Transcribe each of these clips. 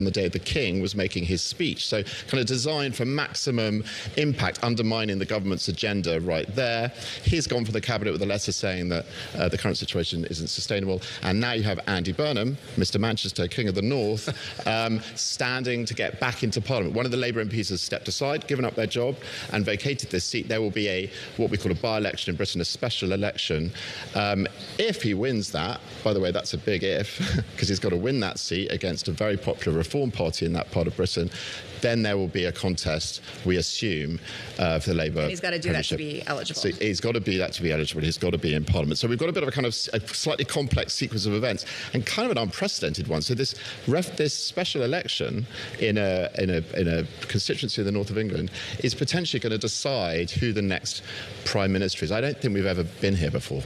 the day the King was making his speech. So kind of designed for maximum impact, undermining the government's agenda right there. He's gone for the cabinet with a letter saying that the current situation isn't sustainable. And now you have Andy Burnham, Mr. Manchester, King of the North, standing to get back into Parliament. One of the Labour MPs has stepped aside, given up their job, and vacated this seat. There will be what we call a by-election in Britain, a special election. If he wins that, by the way, that's a big if, because he's got to win that seat against a very popular Reform Party in that part of Britain, then there will be a contest, we assume, for the Labour. And he's got to do that to be eligible. So he's got to do that to be eligible. He's got to be in Parliament. So we've got a bit of a kind of a slightly complex sequence of events, and kind of an unprecedented one. So this special election in a constituency in the north of England is potentially going to decide who the next Prime Minister is. I don't think we've ever been here before.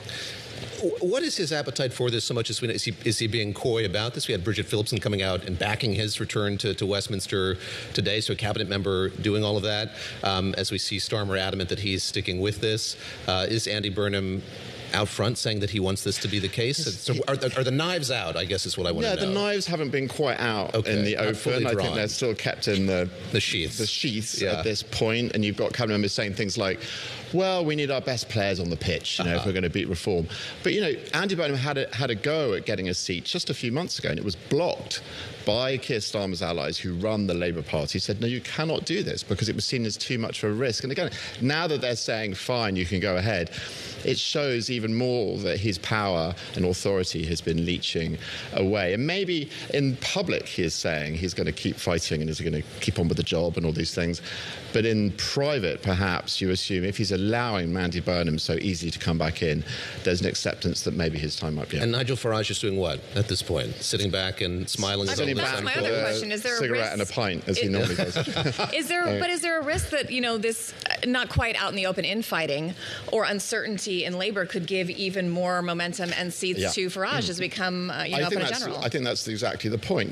What is his appetite for this so much as is he being coy about this? We had Bridget Phillipson coming out and backing his return to Westminster today, so a cabinet member doing all of that. As we see Starmer adamant that he's sticking with this. Is Andy Burnham out front saying that he wants this to be the case? So are the knives out, I guess is what I want to know. Yeah, the knives haven't been quite out in the open. I think they're still kept in the sheaths at this point. And you've got cabinet members saying things like, well, we need our best players on the pitch, if we're going to beat Reform. But, Andy Burnham had a go at getting a seat just a few months ago, and it was blocked by Keir Starmer's allies who run the Labour Party. Said, no, you cannot do this because it was seen as too much of a risk. And again, now that they're saying, fine, you can go ahead, it shows even more that his power and authority has been leaching away. And maybe in public he is saying he's going to keep fighting and he's going to keep on with the job and all these things. But in private, perhaps, you assume if he's allowing Andy Burnham so easy to come back in, there's an acceptance that maybe his time might be up. And Nigel Farage is doing what at this point? Sitting back and smiling? That's my other question. Is there a cigarette risk? And a pint, as he normally does. Is there a risk that, this not quite out in the open infighting or uncertainty in Labour could give even more momentum and seats to Farage as we come, up in a general? I think that's exactly the point.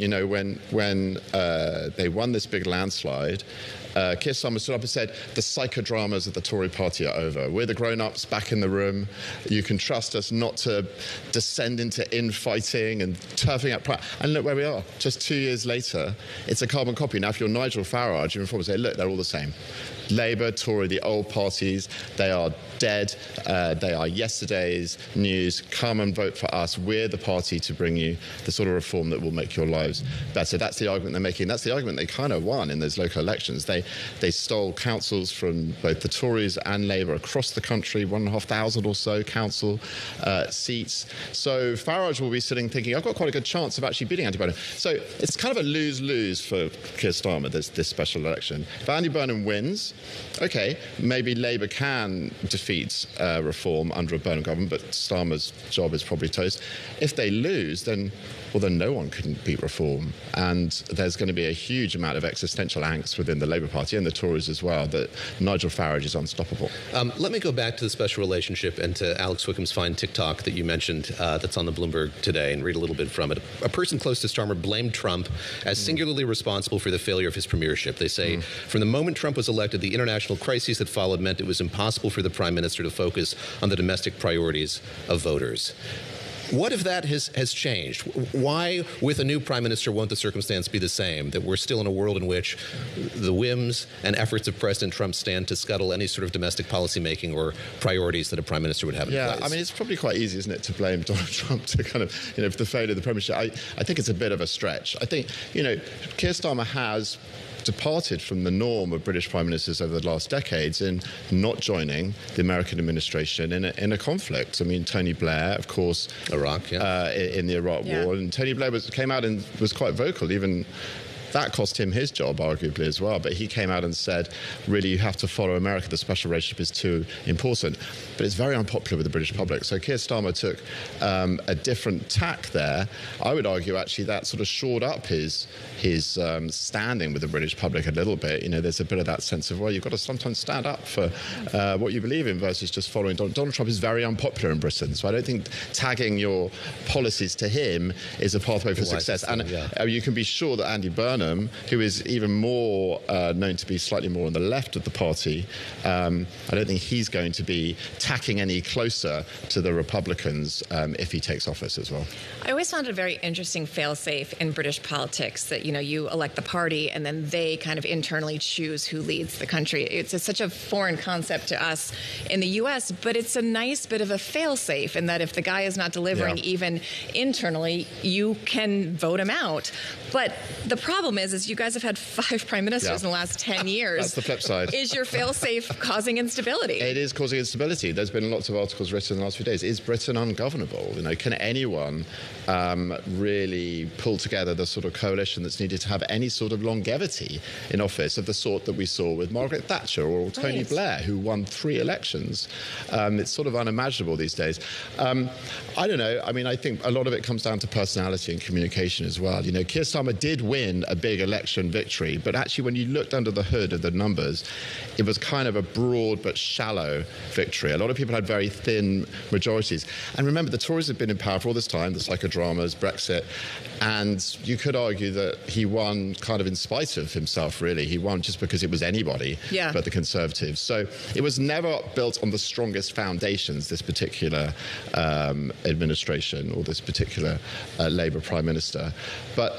When they won this big landslide, Keir Starmer stood up and said, the psychodramas of the Tory party are over. We're the grown-ups back in the room. You can trust us not to descend into infighting and turfing up. And look where we are. Just 2 years later, it's a carbon copy. Now, if you're Nigel Farage, you're informed, say, look, they're all the same. Labour, Tory, the old parties, they are dead. They are yesterday's news. Come and vote for us. We're the party to bring you the sort of reform that will make your lives better. That's the argument they're making. That's the argument they kind of won in those local elections. They stole councils from both the Tories and Labour across the country, 1,500 or so council seats. So Farage will be sitting thinking, I've got quite a good chance of actually beating Andy Burnham. So it's kind of a lose-lose for Keir Starmer, this special election. If Andy Burnham wins, OK, maybe Labour can defeat Reform under a Burnham government, but Starmer's job is probably toast. If they lose, then no one can beat Reform. And there's going to be a huge amount of existential angst within the Labour Party and the Tories as well, that Nigel Farage is unstoppable. Let me go back to the special relationship and to Alex Wickham's fine TikTok that you mentioned that's on the Bloomberg today, and read a little bit from it. A person close to Starmer blamed Trump as singularly responsible for the failure of his premiership. They say, from the moment Trump was elected, the international crises that followed meant it was impossible for the Prime Minister to focus on the domestic priorities of voters. What if that has changed? Why, with a new Prime Minister, won't the circumstance be the same, that we're still in a world in which the whims and efforts of President Trump stand to scuttle any sort of domestic policymaking or priorities that a Prime Minister would have in place? Yeah, I mean, it's probably quite easy, isn't it, to blame Donald Trump to kind of, for the failure of the premiership. I think it's a bit of a stretch. I think, Keir Starmer has departed from the norm of British Prime Ministers over the last decades in not joining the American administration in a conflict. I mean, Tony Blair, of course, Iraq, in the Iraq War, and Tony Blair came out and was quite vocal, even. That cost him his job, arguably, as well. But he came out and said, really, you have to follow America. The special relationship is too important. But it's very unpopular with the British public. So Keir Starmer took a different tack there. I would argue, actually, that sort of shored up his standing with the British public a little bit. There's a bit of that sense of, well, you've got to sometimes stand up for what you believe in versus just following. Donald Trump is very unpopular in Britain. So I don't think tagging your policies to him is a pathway for success. And you can be sure that Andy Burnham Burnham, who is even more known to be slightly more on the left of the party, I don't think he's going to be tacking any closer to the Republicans if he takes office as well. I always found it a very interesting fail-safe in British politics that, you elect the party and then they kind of internally choose who leads the country. It's such a foreign concept to us in the U.S., but it's a nice bit of a fail-safe in that if the guy is not delivering even internally, you can vote him out. But the problem is you guys have had 5 prime ministers in the last 10 years. That's the flip side. Is your fail-safe causing instability? It is causing instability. There's been lots of articles written in the last few days. Is Britain ungovernable? Can anyone really pull together the sort of coalition that's needed to have any sort of longevity in office of the sort that we saw with Margaret Thatcher or Tony Blair, who won 3 elections? It's sort of unimaginable these days. I don't know. I mean, I think a lot of it comes down to personality and communication as well. Keir Starmer did win a big election victory, but actually when you looked under the hood of the numbers, it was kind of a broad but shallow victory. A lot of people had very thin majorities. And remember, the Tories have been in power for all this time, the psychodramas, Brexit, and you could argue that he won kind of in spite of himself, really. He won just because it was anybody but the Conservatives. So it was never built on the strongest foundations, this particular administration or this particular Labour Prime Minister. But,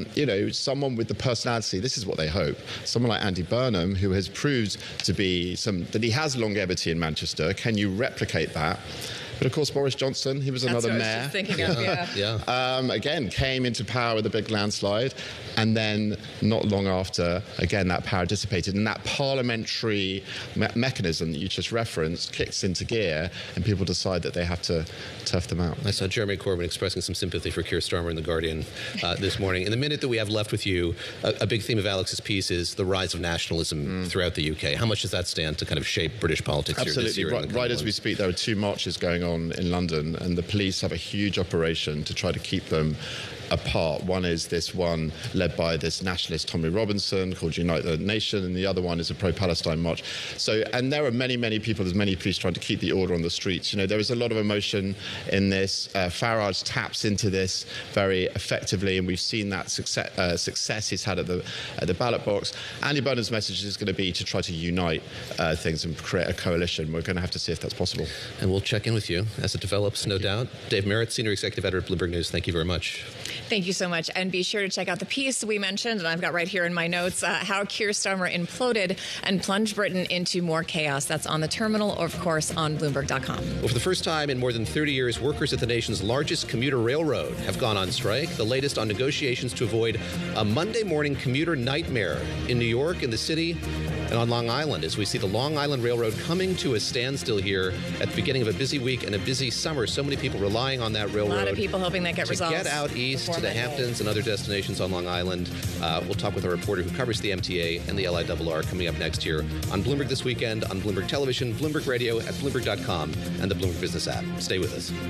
someone with the personality, this is what they hope. Someone like Andy Burnham, who has proved to be that he has longevity in Manchester. Can you replicate that? But of course, Boris Johnson, he was another mayor. That's what I was just thinking of, again, came into power with a big landslide, and then not long after, again, that power dissipated, and that parliamentary mechanism that you just referenced kicks into gear, and people decide that they have to tough them out. I saw Jeremy Corbyn expressing some sympathy for Keir Starmer in The Guardian this morning. In the minute that we have left with you, a big theme of Alex's piece is the rise of nationalism throughout the UK. How much does that stand to kind of shape British politics here this year? Absolutely. Right as we speak, there are 2 marches going on in London, and the police have a huge operation to try to keep them apart. One is this one led by this nationalist Tommy Robinson called Unite the Nation, and the other one is a pro-Palestine march. And there are many people, there's many police trying to keep the order on the streets. There is a lot of emotion in this. Farage taps into this very effectively, and we've seen that success he's had at the ballot box. Andy Burnham's message is going to be to try to unite things and create a coalition. We're going to have to see if that's possible. And we'll check in with you as it develops, no doubt. Dave Merritt, Senior Executive Editor at Bloomberg News, thank you very much. Thank you so much. And be sure to check out the piece we mentioned, and I've got right here in my notes, how Keir Starmer imploded and plunged Britain into more chaos. That's on the terminal, or, of course, on Bloomberg.com. Well, for the first time in more than 30 years, workers at the nation's largest commuter railroad have gone on strike. The latest on negotiations to avoid a Monday morning commuter nightmare in New York, in the city, and on Long Island, as we see the Long Island Railroad coming to a standstill here at the beginning of a busy week and a busy summer. So many people relying on that railroad. A lot of people hoping that get resolved. To get out east to the Hamptons and other destinations on Long Island. We'll talk with a reporter who covers the MTA and the LIRR coming up next year on Bloomberg This Weekend, on Bloomberg Television, Bloomberg Radio, at Bloomberg.com, and the Bloomberg Business app. Stay with us.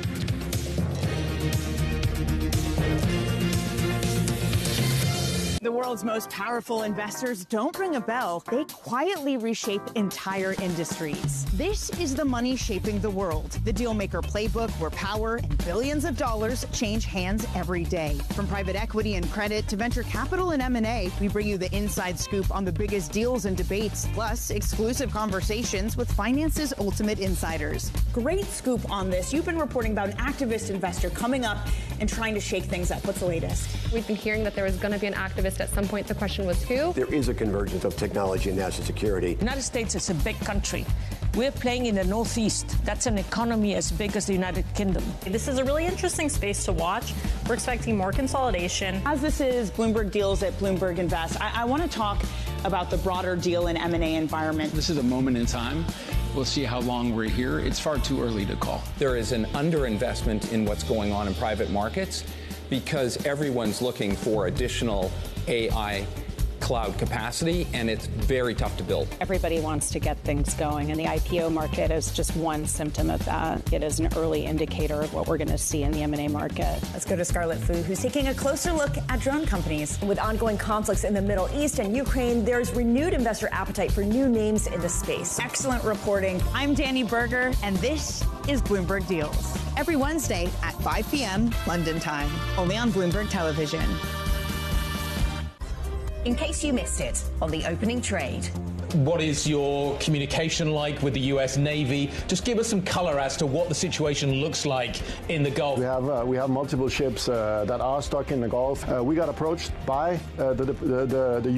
The world's most powerful investors don't ring a bell. They quietly reshape entire industries. This is the money shaping the world. The Dealmaker Playbook, where power and billions of dollars change hands every day. From private equity and credit to venture capital and M&A, we bring you the inside scoop on the biggest deals and debates, plus exclusive conversations with finance's ultimate insiders. Great scoop on this. You've been reporting about an activist investor coming up and trying to shake things up. What's the latest? We've been hearing that there was going to be an activist at some point. The question was who? There is a convergence of technology and national security. The United States is a big country. We're playing in the Northeast. That's an economy as big as the United Kingdom. This is a really interesting space to watch. We're expecting more consolidation. As this is Bloomberg Deals at Bloomberg Invest, I want to talk about the broader deal and M&A environment. This is a moment in time. We'll see how long we're here. It's far too early to call. There is an underinvestment in what's going on in private markets because everyone's looking for additional AI cloud capacity, and it's very tough to build. Everybody wants to get things going, and the IPO market is just one symptom of that. It is an early indicator of what we're going to see in the M&A market. Let's go to Scarlet Fu, who's taking a closer look at drone companies. With ongoing conflicts in the Middle East and Ukraine, there's renewed investor appetite for new names in the space. Excellent reporting. I'm Danny Berger, and this is Bloomberg Deals. Every Wednesday at 5 p.m. London time, only on Bloomberg Television. in case you missed it on the opening trade. What is your communication like with the U.S. Navy? Just give us some color as to what the situation looks like in the Gulf. We have multiple ships that are stuck in the Gulf. We got approached by the